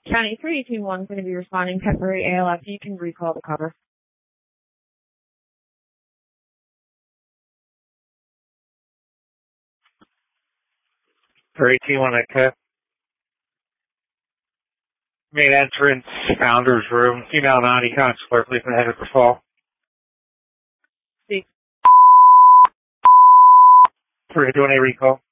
County 321 is going to be responding temporary ALF. You can recall the cover. 321 at main entrance, founder's room, female 90, County Square, please, and headed for fall. See. 321 recall.